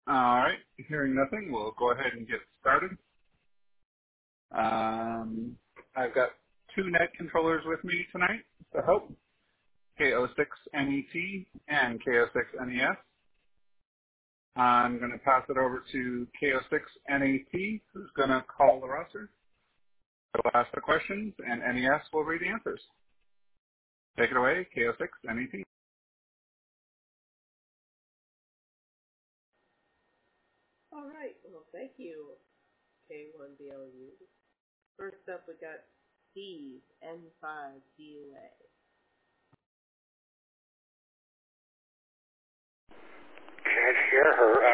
All right. Hearing nothing, we'll go ahead and get started. I've got two net controllers with me tonight to help, KO6NET and KO6NES. I'm going to pass it over to KO6NAT, who's going to call the roster. He'll ask the questions, and NES will read the answers. Take it away, KO6NAT. All right. Well, thank you, K1BLU. First up, we got Steve, N5DUA. Can't hear her.